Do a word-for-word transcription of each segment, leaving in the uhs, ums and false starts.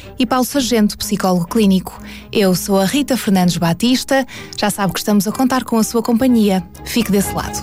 e Paulo Sargento, psicólogo clínico. Eu sou a Rita Fernandes Batista, já sabe que estamos a contar com a sua companhia. Fique desse lado.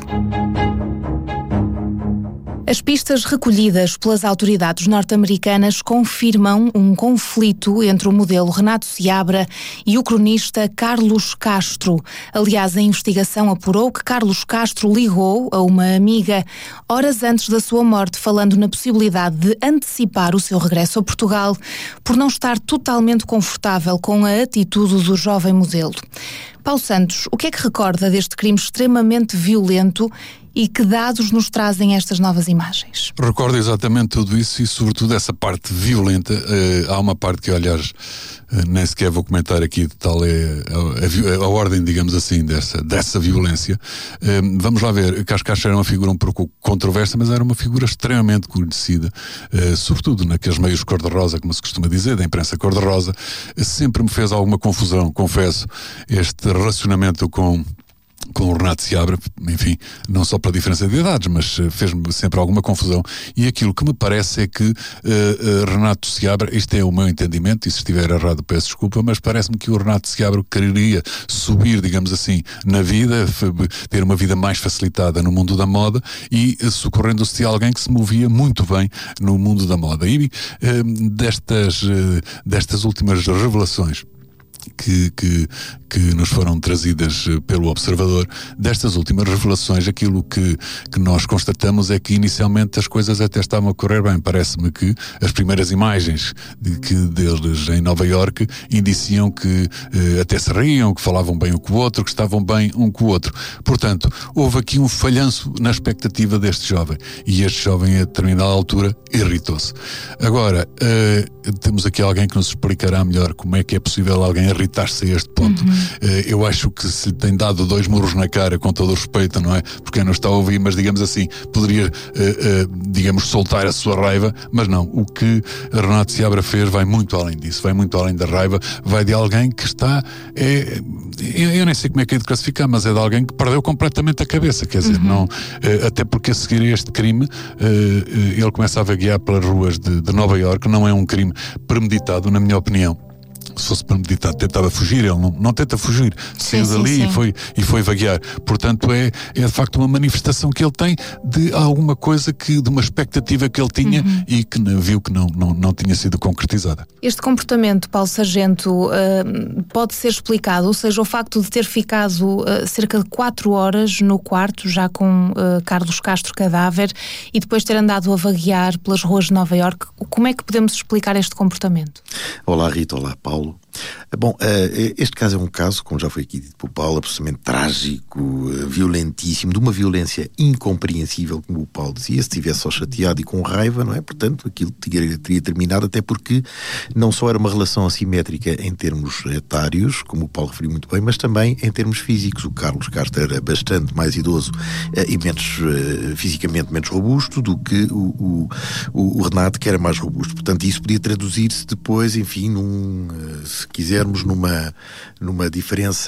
As pistas recolhidas pelas autoridades norte-americanas confirmam um conflito entre o modelo Renato Seabra e o cronista Carlos Castro. Aliás, a investigação apurou que Carlos Castro ligou a uma amiga horas antes da sua morte, falando na possibilidade de antecipar o seu regresso a Portugal por não estar totalmente confortável com a atitude do jovem modelo. Paulo Santos, o que é que recorda deste crime extremamente violento e que dados nos trazem estas novas imagens? Recordo exatamente tudo isso e, sobretudo, essa parte violenta. Uh, há uma parte que, aliás, uh, nem sequer vou comentar aqui de tal é a, a, a ordem, digamos assim, dessa, dessa violência. Uh, vamos lá ver. Cascais era uma figura um pouco controversa, mas era uma figura extremamente conhecida, uh, sobretudo naqueles meios cor-de-rosa, como se costuma dizer, da imprensa cor-de-rosa. Uh, sempre me fez alguma confusão, confesso, este relacionamento com com o Renato Seabra, enfim, não só pela diferença de idades, mas fez-me sempre alguma confusão. E aquilo que me parece é que uh, uh, Renato Seabra, isto é o meu entendimento, e se estiver errado peço desculpa, mas parece-me que o Renato Seabra queria subir, digamos assim, na vida, ter uma vida mais facilitada no mundo da moda e uh, socorrendo-se de alguém que se movia muito bem no mundo da moda. E uh, destas, uh, destas últimas revelações Que, que, que nos foram trazidas pelo Observador, destas últimas revelações, aquilo que, que nós constatamos é que inicialmente as coisas até estavam a correr bem. Parece-me que as primeiras imagens de, que deles em Nova Iorque indiciam que eh, até se riam, que falavam bem um com o outro, que estavam bem um com o outro. Portanto, houve aqui um falhanço na expectativa deste jovem, e este jovem a determinada altura irritou-se. Agora, eh, temos aqui alguém que nos explicará melhor como é que é possível alguém irritar-se a este ponto. Uhum. Uh, eu acho que se lhe tem dado dois murros na cara, com todo o respeito, não é? Porque não está a ouvir, mas digamos assim, poderia, uh, uh, digamos, soltar a sua raiva, mas não. O que Renato Seabra fez vai muito além disso, vai muito além da raiva, vai de alguém que está, é, eu, eu nem sei como é que é de classificar, mas é de alguém que perdeu completamente a cabeça, quer dizer, uhum. não, uh, até porque a seguir este crime, uh, uh, ele começa a vaguear pelas ruas de, de Nova Iorque. Não é um crime premeditado, na minha opinião. Se fosse premeditado, tentava fugir, ele não, não tenta fugir, saiu dali sim. E, foi, e foi vaguear. Portanto, é, é de facto uma manifestação que ele tem de alguma coisa, que, de uma expectativa que ele tinha uhum. e que viu que não, não, não tinha sido concretizada. Este comportamento, Paulo Sargento, uh, pode ser explicado, ou seja, o facto de ter ficado uh, cerca de quatro horas no quarto, já com uh, Carlos Castro cadáver, e depois ter andado a vaguear pelas ruas de Nova Iorque, como é que podemos explicar este comportamento? Olá Rita, olá Paulo. Bom, este caso é um caso, como já foi aqui dito por Paulo, absolutamente trágico, violentíssimo, de uma violência incompreensível, como o Paulo dizia. Se estivesse só chateado e com raiva, não é? Portanto, aquilo teria, teria terminado, até porque não só era uma relação assimétrica em termos etários, como o Paulo referiu muito bem, mas também em termos físicos. O Carlos Castro era bastante mais idoso e menos, fisicamente menos robusto do que o, o, o Renato, que era mais robusto. Portanto, isso podia traduzir-se depois, enfim, num... se quisermos, numa, numa diferença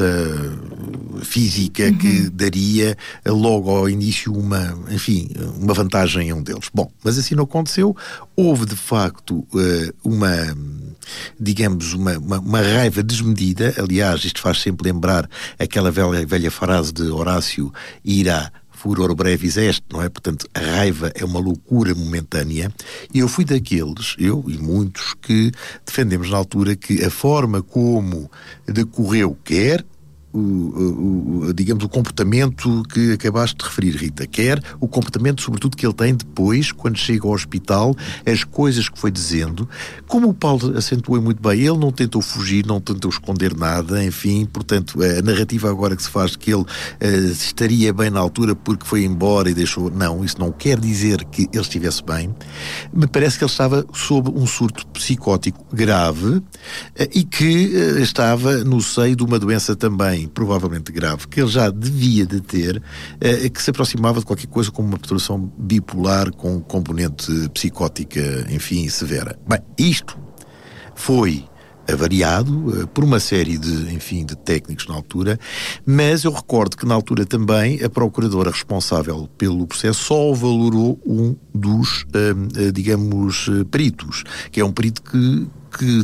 física uhum. que daria logo ao início uma, enfim, uma vantagem a um deles. Bom, mas assim não aconteceu. Houve, de facto, uma, digamos, uma, uma, uma raiva desmedida. Aliás, isto faz sempre lembrar aquela velha, velha frase de Horácio: ira furor brevis est, não é? Portanto, a raiva é uma loucura momentânea. E eu fui daqueles, eu e muitos, que defendemos na altura que a forma como decorreu, quer O, o, o, digamos, o comportamento que acabaste de referir, Rita, quer o comportamento, sobretudo, que ele tem depois, quando chega ao hospital, as coisas que foi dizendo. Como o Paulo acentuou muito bem, ele não tentou fugir, não tentou esconder nada, enfim, portanto, a narrativa agora que se faz de que ele uh, estaria bem na altura porque foi embora e deixou... Não, isso não quer dizer que ele estivesse bem. Me parece que ele estava sob um surto psicótico grave uh, e que uh, estava no seio de uma doença também provavelmente grave, que ele já devia de ter, eh, que se aproximava de qualquer coisa como uma perturbação bipolar com componente psicótica, enfim, severa. Bem, isto foi avariado uh, por uma série de, enfim, de técnicos na altura, mas eu recordo que na altura também a procuradora responsável pelo processo só valorou um dos, uh, uh, digamos, uh, peritos, que é um perito que que